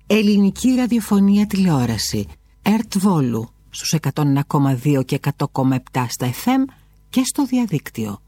Ελληνική ραδιοφωνία τηλεόραση. ΕΡΤ Βόλου στους 101,2 και 100,7 στα FM και στο διαδίκτυο.